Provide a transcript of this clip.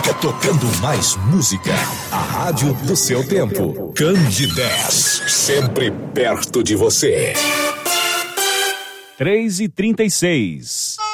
tocando mais música. A rádio do seu tempo. Candidez, sempre perto de você. 3h36.